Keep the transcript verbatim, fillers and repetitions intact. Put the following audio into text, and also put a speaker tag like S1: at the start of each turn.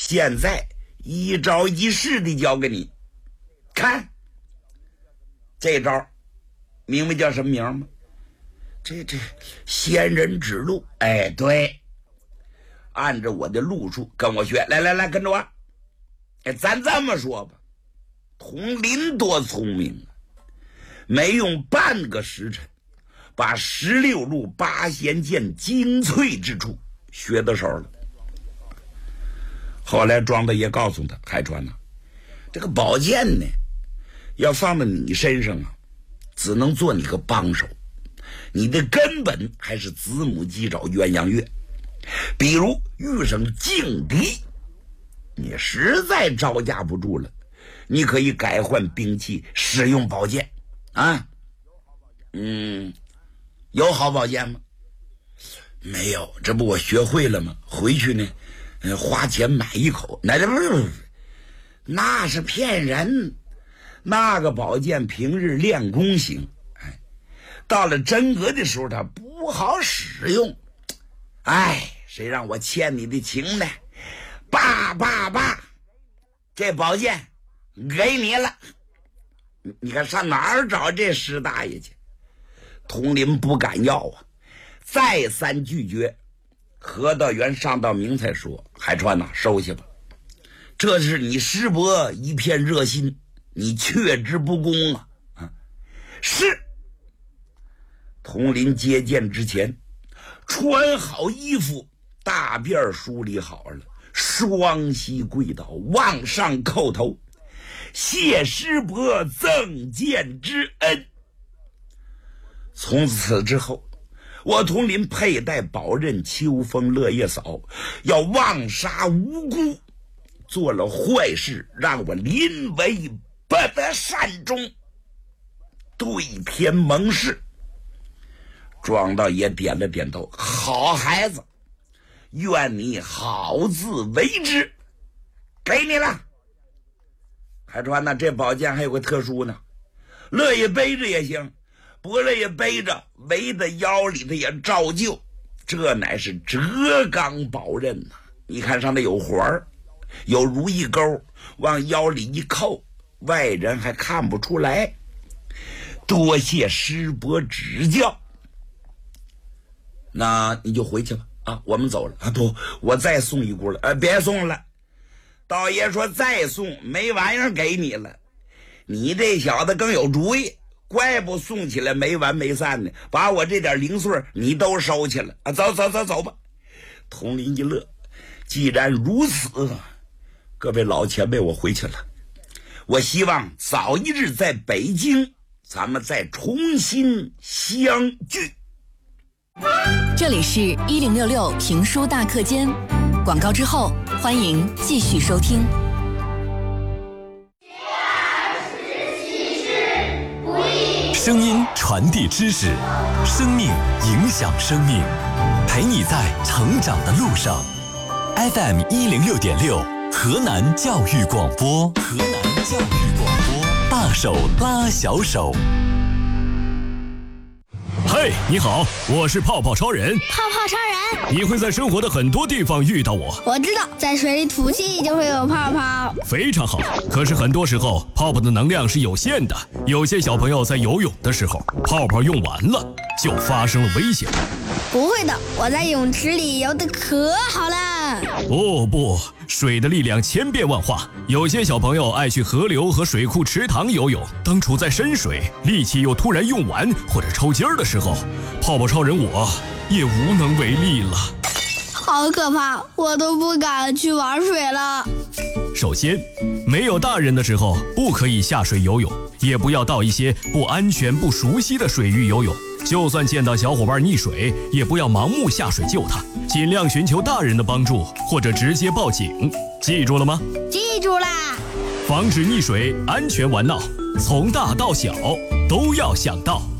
S1: 现在一招一式的教给你，看这招明白叫什么名吗？这这仙人指路。哎，对，按照我的路数跟我学，来来来，跟着我。哎，咱这么说吧，佟林多聪明啊，没用半个时辰，把十六路八仙剑精粹之处学到手了。后来庄大爷告诉他，海川呐、啊，这个宝剑呢，要放到你身上啊，只能做你个帮手，你的根本还是子母鸡爪鸳鸯月。比如遇上劲敌，你实在招架不住了，你可以改换兵器，使用宝剑啊。嗯，有好宝剑吗？没有，这不我学会了吗？回去呢，呃、花钱买一口。那不是，那是骗人。那个宝剑平日练功行，哎，到了真格的时候它不好使用。哎，谁让我欠你的情呢？爸爸爸，这宝剑给你了。你你看上哪儿找这石大爷去？佟林不敢要啊，再三拒绝。何道元、上道明才说：“海川呐、啊，收下吧，这是你师伯一片热心，你却之不恭啊！”啊，是。佟林接剑之前，穿好衣服，大辫梳理好了，双膝跪倒，往上叩头，谢师伯赠剑之恩。从此之后，我佟林佩戴宝刃秋风落叶扫，要妄杀无辜，做了坏事，让我临危不得善终，对天盟誓。庄道爷点了点头，好孩子，愿你好自为之，给你了。海川呢，这宝剑还有个特殊呢，乐意背着也行，不乐意背着，围在腰里头也照旧。这乃是折钢宝刃呐、啊！你看上面有环儿，有如意钩，往腰里一扣，外人还看不出来。多谢师伯指教。那你就回去吧，啊，我们走了啊！不，我再送一股了，呃，别送了。道爷说再送没玩意儿给你了，你这小子更有主意，怪不送起来没完没散呢。把我这点零碎你都收起来啊！走走走走吧。佟林一乐，既然如此，各位老前辈，我回去了。我希望早一日在北京，咱们再重新相聚。
S2: 这里是一零六六评书大课间，广告之后欢迎继续收听。
S3: 声音传递知识，生命影响生命，陪你在成长的路上。F M 一零六点六，河南教育广播，河南教育广播，大手拉小手。
S4: 嘿，你好，我是泡泡超人。
S5: 泡泡超人，
S4: 你会在生活的很多地方遇到我。
S5: 我知道，在水里吐气就会有泡泡。
S4: 非常好，可是很多时候泡泡的能量是有限的，有些小朋友在游泳的时候，泡泡用完了，就发生了危险。
S5: 不会的，我在泳池里游得可好了。
S4: 哦不，水的力量千变万化，有些小朋友爱去河流和水库池塘游泳，当处在深水，力气又突然用完或者抽筋儿的时候，泡泡超人我也无能为力了。
S5: 好可怕，我都不敢去玩水了。
S4: 首先，没有大人的时候不可以下水游泳，也不要到一些不安全不熟悉的水域游泳。就算见到小伙伴溺水，也不要盲目下水救他，尽量寻求大人的帮助，或者直接报警。记住了吗？
S5: 记住啦！
S4: 防止溺水，安全玩闹，从大到小都要想到。